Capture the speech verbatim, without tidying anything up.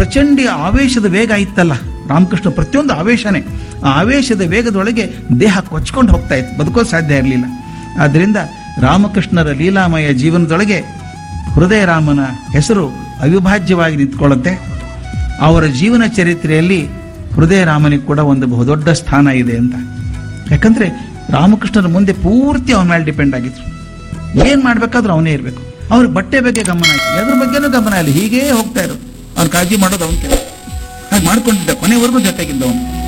ಪ್ರಚಂಡ ಆವೇಶದ ವೇಗ ಇತ್ತಲ್ಲ, ರಾಮಕೃಷ್ಣ ಪ್ರತಿಯೊಂದು ಆವೇಶನೇ, ಆ ಆವೇಶದ ವೇಗದೊಳಗೆ ದೇಹ ಕೊಚ್ಕೊಂಡು ಹೋಗ್ತಾ ಇತ್ತು, ಬದುಕೋದು ಸಾಧ್ಯ ಇರಲಿಲ್ಲ. ಆದ್ದರಿಂದ ರಾಮಕೃಷ್ಣರ ಲೀಲಾಮಯ ಜೀವನದೊಳಗೆ ಹೃದಯ ರಾಮನ ಹೆಸರು ಅವಿಭಾಜ್ಯವಾಗಿ ನಿಂತ್ಕೊಳ್ಳುತ್ತೆ. ಅವರ ಜೀವನ ಚರಿತ್ರೆಯಲ್ಲಿ ಹೃದಯ ರಾಮನಿಗೆ ಕೂಡ ಒಂದು ಬಹುದೊಡ್ಡ ಸ್ಥಾನ ಇದೆ ಅಂತ. ಯಾಕಂದ್ರೆ ರಾಮಕೃಷ್ಣರ ಮುಂದೆ ಪೂರ್ತಿ ಅವನ ಮೇಲೆ ಡಿಪೆಂಡ್ ಆಗಿದ್ರು. ಏನ್ ಮಾಡ್ಬೇಕಾದ್ರೂ ಅವನೇ ಇರಬೇಕು. ಅವ್ರ ಬಟ್ಟೆ ಬಗ್ಗೆ ಗಮನ ಆಯ್ತು, ಎದ್ರ ಬಗ್ಗೆನೂ ಗಮನ ಇಲ್ಲ, ಹೀಗೇ ಹೋಗ್ತಾ ಇರೋದು. ಅವ್ರು ಕಾಳಜಿ ಮಾಡೋದು ಅವನ ಕೆಲಸ. ಹಾಗೆ ಮಾಡ್ಕೊಂಡಿದ್ದ, ಕೊನೆವರೆಗೂ ಜೊತೆಗಿದ್ದ ಅವನು.